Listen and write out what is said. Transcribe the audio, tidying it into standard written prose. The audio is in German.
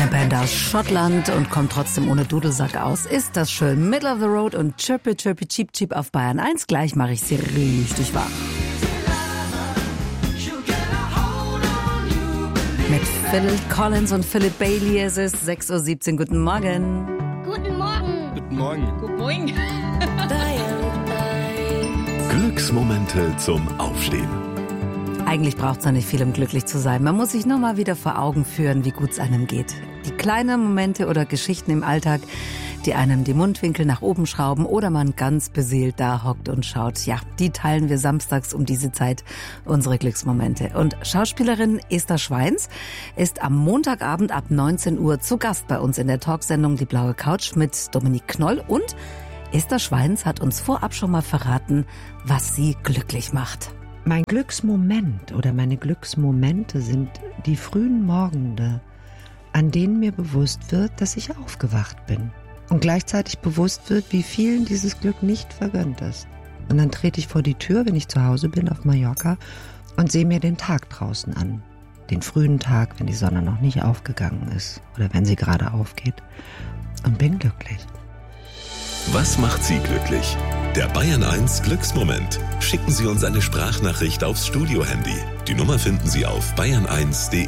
Band aus Schottland und kommt trotzdem ohne Dudelsack aus. Ist das schön. Middle of the Road und Chirpy Chirpy Cheep Cheep auf Bayern 1. Gleich mache ich sie richtig wach. Mit Phil Collins und Philip Bailey. Es ist 6:17 Uhr. Guten Morgen. Guten Morgen. Guten Morgen. Guten Morgen. Glücksmomente zum Aufstehen. Eigentlich braucht es ja nicht viel, um glücklich zu sein. Man muss sich nur mal wieder vor Augen führen, wie gut es einem geht. Die kleinen Momente oder Geschichten im Alltag, die einem die Mundwinkel nach oben schrauben oder man ganz beseelt da hockt und schaut. Ja, die teilen wir samstags um diese Zeit, unsere Glücksmomente. Und Schauspielerin Esther Schweins ist am Montagabend ab 19 Uhr zu Gast bei uns in der Talksendung Die Blaue Couch mit Dominique Knoll. Und Esther Schweins hat uns vorab schon mal verraten, was sie glücklich macht. Mein Glücksmoment oder meine Glücksmomente sind die frühen Morgende, an denen mir bewusst wird, dass ich aufgewacht bin. Und gleichzeitig bewusst wird, wie vielen dieses Glück nicht vergönnt ist. Und dann trete ich vor die Tür, wenn ich zu Hause bin auf Mallorca und sehe mir den Tag draußen an. Den frühen Tag, wenn die Sonne noch nicht aufgegangen ist oder wenn sie gerade aufgeht. Und bin glücklich. Was macht Sie glücklich? Der Bayern 1 Glücksmoment. Schicken Sie uns eine Sprachnachricht aufs Studio-Handy. Die Nummer finden Sie auf bayern1.de.